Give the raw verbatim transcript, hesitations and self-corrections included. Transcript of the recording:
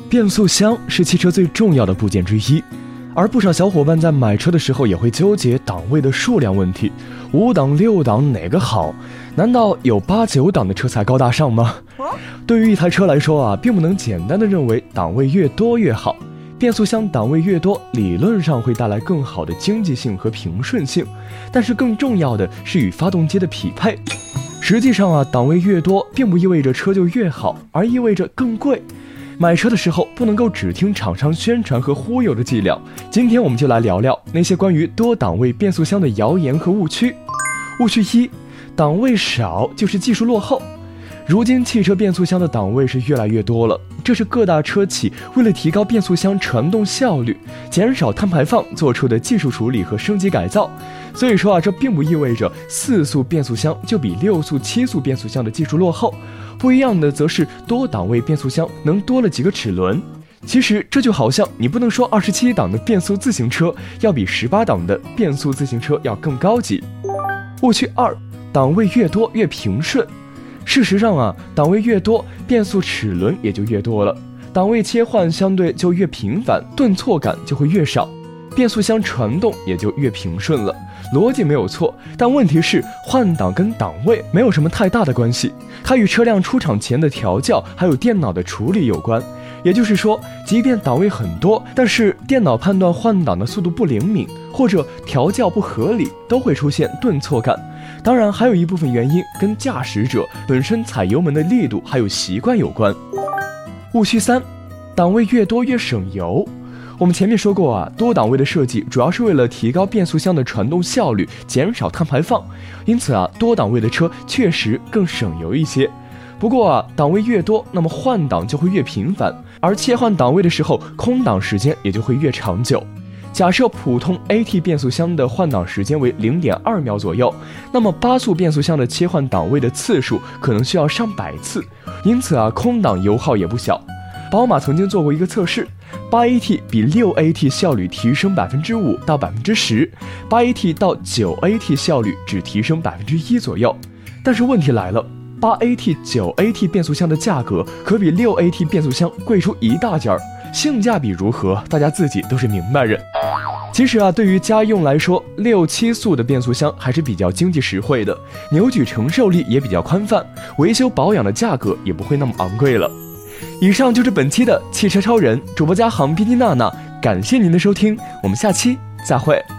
变速箱是汽车最重要的部件之一，而不少小伙伴在买车的时候也会纠结档位的数量问题，五档六档哪个好？难道有八九档的车才高大上吗？对于一台车来说啊，并不能简单的认为档位越多越好。变速箱档位越多，理论上会带来更好的经济性和平顺性，但是更重要的是与发动机的匹配。实际上啊，档位越多，并不意味着车就越好，而意味着更贵。买车的时候不能够只听厂商宣传和忽悠的伎俩。今天我们就来聊聊那些关于多档位变速箱的谣言和误区。误区一，档位少就是技术落后。如今汽车变速箱的档位是越来越多了，这是各大车企为了提高变速箱传动效率、减少碳排放做出的技术处理和升级改造。所以说啊，这并不意味着四速变速箱就比六速、七速变速箱的技术落后。不一样的则是多档位变速箱能多了几个齿轮。其实这就好像你不能说二十七档的变速自行车要比十八档的变速自行车要更高级。误区二，档位越多越平顺。事实上啊，档位越多，变速齿轮也就越多了，档位切换相对就越频繁，顿挫感就会越少，变速箱传动也就越平顺了。逻辑没有错，但问题是换挡跟档位没有什么太大的关系，它与车辆出厂前的调教还有电脑的处理有关。也就是说，即便档位很多，但是电脑判断换挡的速度不灵敏，或者调教不合理，都会出现顿挫感。当然还有一部分原因跟驾驶者本身踩油门的力度还有习惯有关。误区三，档位越多越省油。我们前面说过啊，多档位的设计主要是为了提高变速箱的传动效率，减少碳排放，因此啊，多档位的车确实更省油一些。不过啊，档位越多，那么换挡就会越频繁，而切换档位的时候，空档时间也就会越长久。假设普通 A T 变速箱的换挡时间为 零点二秒左右，那么八速变速箱的切换档位的次数可能需要上百次，因此啊，空档油耗也不小。宝马曾经做过一个测试，八 A T 比六 A T 效率提升百分之五到百分之十，八 A T 到九 A T 效率只提升百分之一左右。但是问题来了，八 A T、九 A T 变速箱的价格可比六 A T 变速箱贵出一大截儿，性价比如何，大家自己都是明白人。其实啊，对于家用来说，六七速的变速箱还是比较经济实惠的，扭矩承受力也比较宽泛，维修保养的价格也不会那么昂贵了。以上就是本期的汽车超人主播家航编辑娜娜，感谢您的收听，我们下期再会。